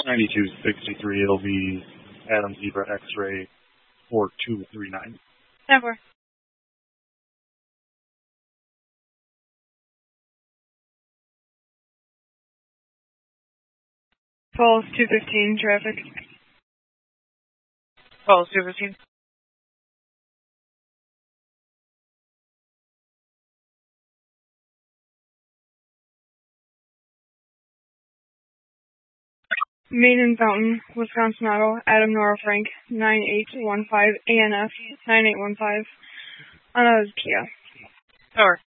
9263, it'll be Adam Zebra X-Ray 4239. Never. Falls 215, traffic. Falls 215. Main and Fountain, Wisconsin Auto, Adam Nora Frank, 9815, ANF, 9815. Oh, no, it's Kia. Over.